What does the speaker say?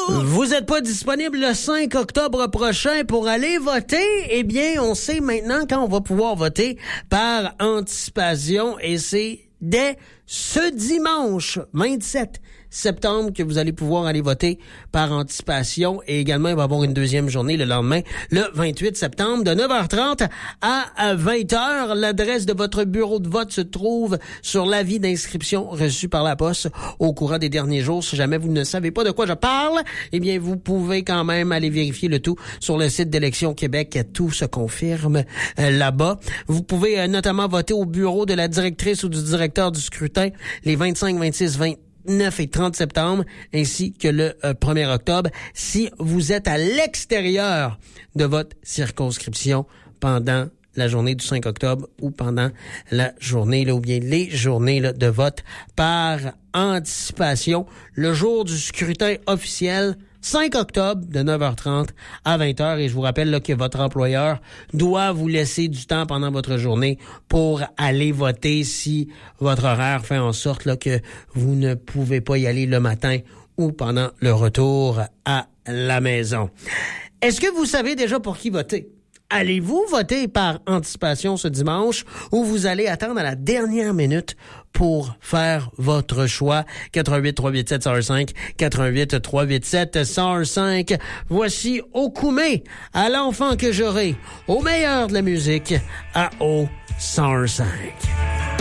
Vous n'êtes pas disponible le 5 octobre prochain pour aller voter? Eh bien, on sait maintenant quand on va pouvoir voter par anticipation et c'est dès ce dimanche 27 septembre que vous allez pouvoir aller voter par anticipation et également il va y avoir une deuxième journée le lendemain, le 28 septembre de 9h30 à 20h. L'adresse de votre bureau de vote se trouve sur l'avis d'inscription reçu par la poste au courant des derniers jours. Si jamais vous ne savez pas de quoi je parle, eh bien vous pouvez quand même aller vérifier le tout sur le site d'Élections Québec. Tout se confirme là-bas. Vous pouvez notamment voter au bureau de la directrice ou du directeur du scrutin les 25, 26, 29 et 30 septembre, ainsi que le 1er octobre, si vous êtes à l'extérieur de votre circonscription pendant la journée du 5 octobre ou pendant la journée, là, ou bien les journées là, de vote par anticipation. Le jour du scrutin officiel, 5 octobre, de 9h30 à 20h. Et je vous rappelle là, que votre employeur doit vous laisser du temps pendant votre journée pour aller voter si votre horaire fait en sorte là, que vous ne pouvez pas y aller le matin ou pendant le retour à la maison. Est-ce que vous savez déjà pour qui voter? Allez-vous voter par anticipation ce dimanche ou vous allez attendre à la dernière minute pour faire votre choix? 88-387-105, 88-387-105. Voici Okoumé, à l'enfant que j'aurai, au meilleur de la musique, à O 105.